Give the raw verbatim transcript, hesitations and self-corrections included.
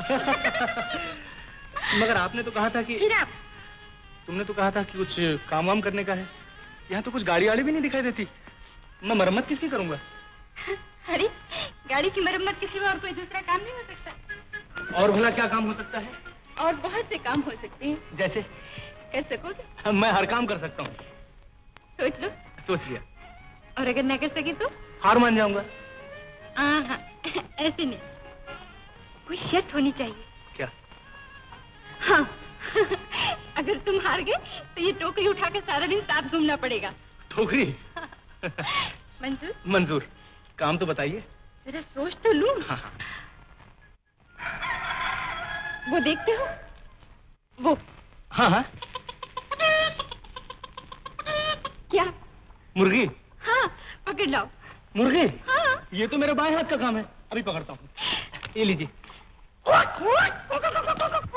मगर आपने तो कहा था कि फिर आप तुमने तो कहा था कि कुछ काम वाम करने का है। यहाँ तो कुछ गाड़ी वाड़ी भी नहीं दिखाई देती। मैं मरम्मत किसकी करूंगा? अरे गाड़ी की मरम्मत के सिवा और कोई दूसरा काम नहीं हो सकता। और भला क्या काम हो सकता है? और बहुत से काम हो सकते हैं। जैसे? कर सकोगे? मैं हर काम कर सकता हूँ। सोच लो। सोच लिया। और अगर न कर सके तो? हार मान जाऊंगा। हाँ ऐसे नहीं, कोई शर्त होनी चाहिए। क्या? हाँ अगर तुम हार गए तो ये टोकरी उठाकर सारा दिन साथ घूमना पड़ेगा। टोकरी? मंजूर? मंजूर। काम तो बताइए। जरा सोच तो लूं। हाँ हाँ। वो देखते हो? वो। हाँ हाँ। क्या? मुर्गी? हाँ पकड़ लाओ। मुर्गी? हाँ। ये तो मेरे बाएं हाथ का काम है। अभी पकड़ता हूँ। ये लीजिए।